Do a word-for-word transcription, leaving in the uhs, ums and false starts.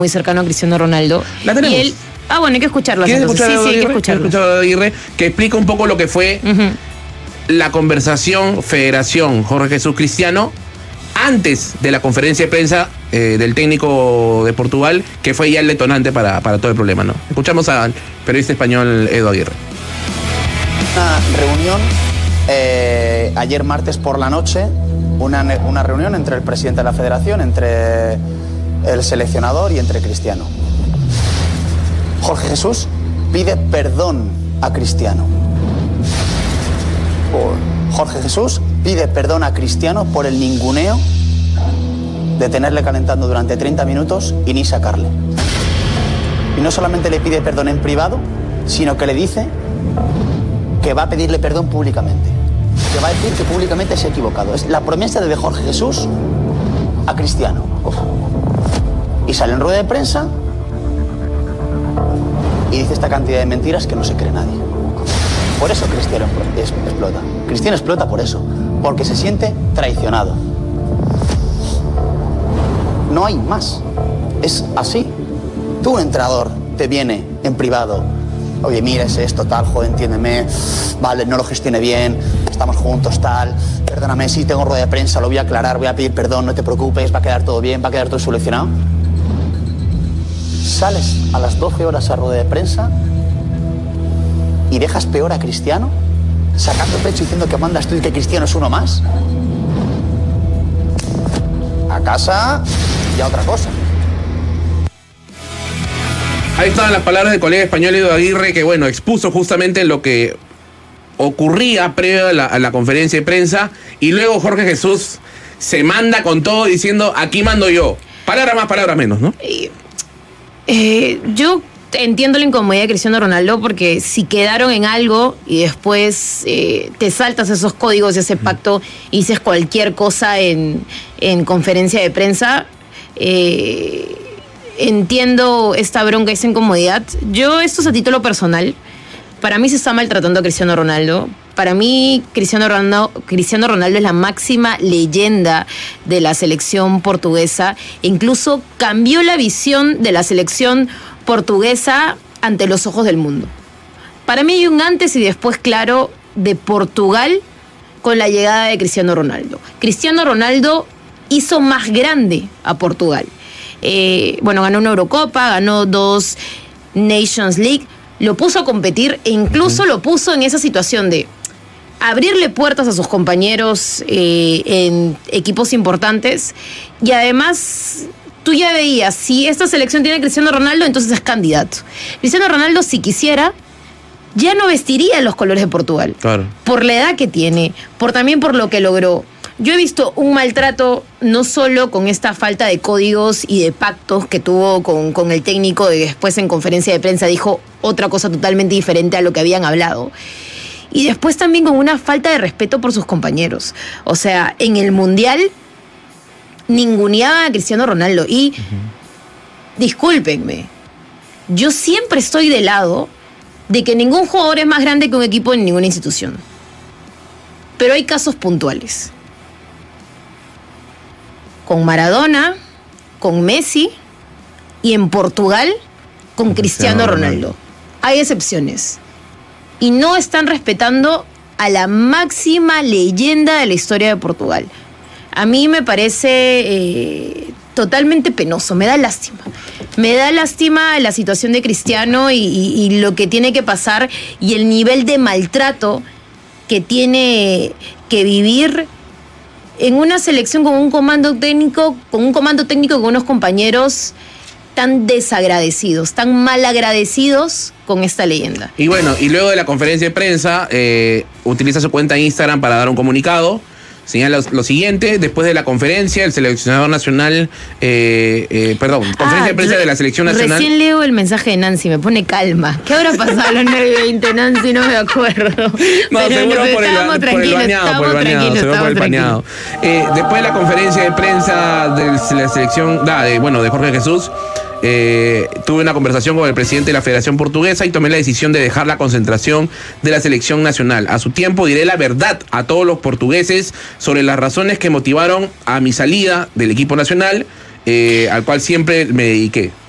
muy cercano a Cristiano Ronaldo. La tenemos. Y él, ah, bueno, hay que escucharlo. ¿Quieres escuchar sí, a sí, hay que Aguirre? escucharlo. ¿Quieres escuchar a Aguirre? Que explica un poco lo que fue uh-huh. la conversación Federación Jorge Jesús Cristiano antes de la conferencia de prensa eh, del técnico de Portugal, que fue ya el detonante para, para todo el problema, ¿no? Escuchamos al periodista español Edu Aguirre. Una reunión eh, ayer martes por la noche, una, una reunión entre el presidente de la federación, entre el seleccionador y entre Cristiano. Jorge Jesús pide perdón a Cristiano. Jorge Jesús pide perdón a Cristiano por el ninguneo de tenerle calentando durante treinta minutos y ni sacarle. Y no solamente le pide perdón en privado, sino que le dice que va a pedirle perdón públicamente. Que va a decir que públicamente se ha equivocado. Es la promesa de Jorge Jesús a Cristiano. Y sale en rueda de prensa y dice esta cantidad de mentiras que no se cree nadie. Por eso Cristiano explota. Cristiano explota por eso, porque se siente traicionado. No hay más. Es así. Tú, un entrenador, te viene en privado. Oye, mira, es esto, tal, joder, entiéndeme. Vale, no lo gestione bien. Estamos juntos, tal. Perdóname, sí, tengo rueda de prensa, lo voy a aclarar, voy a pedir perdón, no te preocupes, va a quedar todo bien, va a quedar todo solucionado. Sales a las doce horas a rueda de prensa y dejas peor a Cristiano, sacando pecho diciendo que mandas tú y que Cristiano es uno más. A casa, ya otra cosa. Ahí estaban las palabras del colega español Edu Aguirre, que bueno, expuso justamente lo que ocurría previo a la, a la conferencia de prensa, y luego Jorge Jesús se manda con todo diciendo, aquí mando yo. Palabra más, palabra menos, ¿no? Eh, eh, yo entiendo la incomodidad de Cristiano Ronaldo, porque si quedaron en algo y después eh, te saltas esos códigos, ese pacto, y dices cualquier cosa en, en conferencia de prensa, eh, entiendo esta bronca, esa incomodidad. Yo, esto es a título personal, para mí se está maltratando a Cristiano Ronaldo. Para mí, Cristiano Ronaldo, Cristiano Ronaldo es la máxima leyenda de la selección portuguesa. Incluso cambió la visión de la selección portuguesa ante los ojos del mundo. Para mí hay un antes y después claro de Portugal con la llegada de Cristiano Ronaldo. Cristiano Ronaldo hizo más grande a Portugal. Eh, bueno, ganó una Eurocopa, ganó dos Nations League, lo puso a competir e incluso uh-huh. lo puso en esa situación de abrirle puertas a sus compañeros eh, en equipos importantes, y además tú ya veías, si esta selección tiene a Cristiano Ronaldo, entonces es candidato. Cristiano Ronaldo, si quisiera, ya no vestiría los colores de Portugal. Claro. Por la edad que tiene, por también por lo que logró. Yo he visto un maltrato no solo con esta falta de códigos y de pactos que tuvo con, con el técnico, y después en conferencia de prensa dijo otra cosa totalmente diferente a lo que habían hablado. Y después también con una falta de respeto por sus compañeros. O sea, en el Mundial ninguneaba a Cristiano Ronaldo. Y, uh-huh. discúlpenme, yo siempre estoy del lado de que ningún jugador es más grande que un equipo en ninguna institución. Pero hay casos puntuales. Con Maradona, con Messi, y en Portugal con Cristiano Ronaldo. Hay excepciones. Y no están respetando a la máxima leyenda de la historia de Portugal. A mí me parece eh, totalmente penoso, me da lástima. Me da lástima la situación de Cristiano y, y, y lo que tiene que pasar y el nivel de maltrato que tiene que vivir en una selección con un comando técnico, con un comando técnico con unos compañeros tan desagradecidos, tan mal agradecidos con esta leyenda. Y bueno, y luego de la conferencia de prensa, eh, utiliza su cuenta de Instagram para dar un comunicado. Señala lo, lo siguiente: después de la conferencia, el seleccionador nacional, eh, eh, perdón, conferencia ah, de prensa de la selección nacional. Recién leo el mensaje de Nancy, me pone calma. ¿Qué habrá pasado en el nueve veinte, Nancy? No me acuerdo. No, pero seguro no, por, el, por el bañado, por el bañado, seguro por el bañado. Eh, después de la conferencia de prensa de la selección, da, de, bueno, de Jorge Jesús, Eh, tuve una conversación con el presidente de la Federación Portuguesa y tomé la decisión de dejar la concentración de la selección nacional. A su tiempo diré la verdad a todos los portugueses sobre las razones que motivaron a mi salida del equipo nacional, eh, al cual siempre me dediqué.